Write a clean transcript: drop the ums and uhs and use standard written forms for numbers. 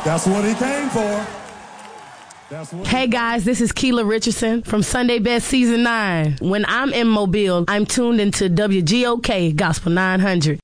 That's what he came for. Hey guys, this is Keela Richardson from Sunday Best Season 9. When I'm in Mobile, I'm tuned into WGOK Gospel 900.